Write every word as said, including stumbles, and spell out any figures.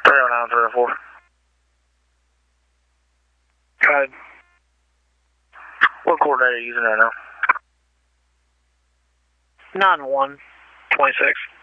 three oh nine, three oh four. Go ahead. What coordinate are you using right now? nine one, twenty-six.